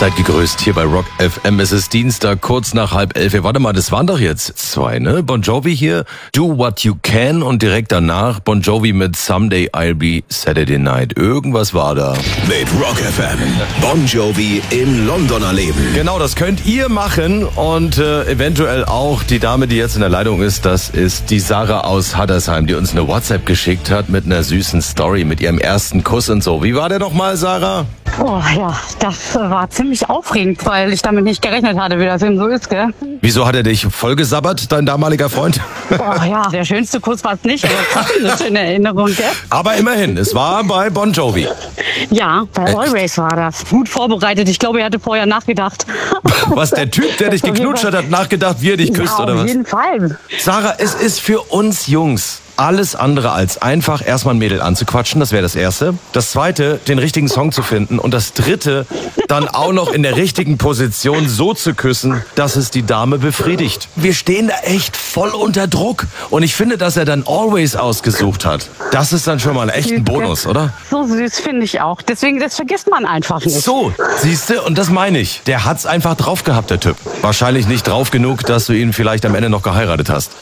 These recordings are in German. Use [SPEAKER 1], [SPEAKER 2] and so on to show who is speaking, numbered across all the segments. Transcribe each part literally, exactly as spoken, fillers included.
[SPEAKER 1] Seid gegrüßt hier bei Rock F M. Es ist Dienstag, kurz nach halb elf. Warte mal, das waren doch jetzt zwei, ne? Bon Jovi hier, Do What You Can, und direkt danach Bon Jovi mit Someday I'll Be Saturday Night. Irgendwas war da.
[SPEAKER 2] Mit Rock F M. Bon Jovi im Londoner Leben.
[SPEAKER 1] Genau, das könnt ihr machen und äh, eventuell auch die Dame, die jetzt in der Leitung ist, das ist die Sarah aus Hattersheim, die uns eine WhatsApp geschickt hat mit einer süßen Story, mit ihrem ersten Kuss und so. Wie war der noch mal, Sarah?
[SPEAKER 3] Oh ja, das war ziemlich aufregend, weil ich damit nicht gerechnet hatte, wie das eben so ist, gell?
[SPEAKER 1] Wieso hat er dich vollgesabbert, dein damaliger Freund?
[SPEAKER 3] Oh ja, der schönste Kuss war es nicht, aber trotzdem eine schöne Erinnerung, gell?
[SPEAKER 1] Aber immerhin, es war bei Bon Jovi.
[SPEAKER 3] Ja, bei Always war das. Gut vorbereitet, ich glaube, er hatte vorher nachgedacht.
[SPEAKER 1] Was, der Typ, der dich geknutscht hat, hat nachgedacht, wie er dich küsst,
[SPEAKER 3] ja,
[SPEAKER 1] oder was?
[SPEAKER 3] Auf jeden Fall.
[SPEAKER 1] Sarah, es ist für uns Jungs alles andere als einfach, erstmal ein Mädel anzuquatschen, das wäre das Erste. Das Zweite, den richtigen Song zu finden. Und das Dritte, dann auch noch in der richtigen Position so zu küssen, dass es die Dame befriedigt. Wir stehen da echt voll unter Druck. Und ich finde, dass er dann Always ausgesucht hat. Das ist dann schon mal echt ein Bonus, oder?
[SPEAKER 3] So süß finde ich auch. Deswegen, das vergisst man einfach nicht.
[SPEAKER 1] So, siehste, und das meine ich. Der hat's einfach drauf gehabt, der Typ. Wahrscheinlich nicht drauf genug, dass du ihn vielleicht am Ende noch geheiratet hast.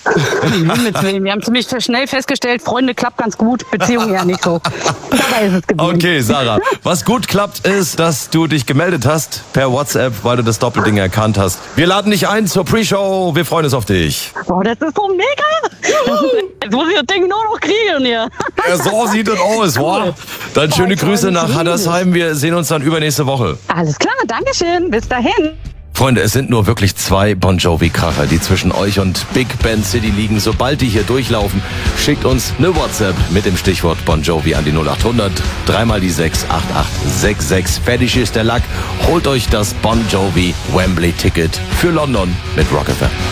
[SPEAKER 3] Wir haben ziemlich schnell festgestellt, Freunde klappt ganz gut, Beziehungen ja nicht so. Dabei ist es geblieben.
[SPEAKER 1] Okay, Sarah, was gut klappt ist, dass du dich gemeldet hast per WhatsApp, weil du das Doppelding erkannt hast. Wir laden dich ein zur Pre-Show, wir freuen uns auf dich.
[SPEAKER 3] Boah, das ist so mega! Jetzt muss ich das Ding nur noch kriegen hier.
[SPEAKER 1] Ja, so sieht es aus, wow. Dann schöne Grüße nach Hattersheim, wir sehen uns dann übernächste Woche.
[SPEAKER 3] Alles klar, Dankeschön, bis dahin.
[SPEAKER 1] Freunde, es sind nur wirklich zwei Bon Jovi-Kracher, die zwischen euch und Big Ben City liegen. Sobald die hier durchlaufen, schickt uns eine WhatsApp mit dem Stichwort Bon Jovi an die null acht hundert, dreimal die sechs acht acht sechs sechs. Fertig ist der Lack. Holt euch das Bon Jovi Wembley-Ticket für London mit Rock F M.